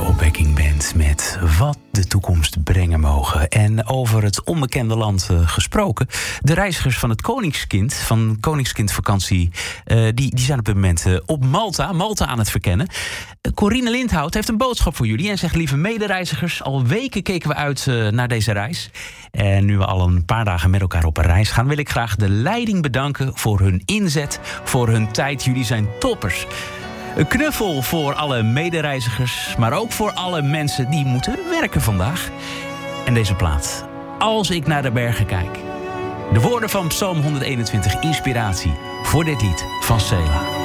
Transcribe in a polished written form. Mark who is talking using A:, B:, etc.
A: Opwekking Band met Wat de toekomst brengen mogen. En over het onbekende land gesproken. De reizigers van het Koningskind, van Koningskindvakantie, die zijn op dit moment op Malta aan het verkennen. Corine Lindhout heeft een boodschap voor jullie en zegt: lieve medereizigers, al weken keken we uit naar deze reis. En nu we al een paar dagen met elkaar op een reis gaan, wil ik graag de leiding bedanken voor hun inzet, voor hun tijd. Jullie zijn toppers. Een knuffel voor alle medereizigers, maar ook voor alle mensen die moeten werken vandaag. En deze plaat, Als ik naar de bergen kijk. De woorden van Psalm 121, inspiratie voor dit lied van Sela.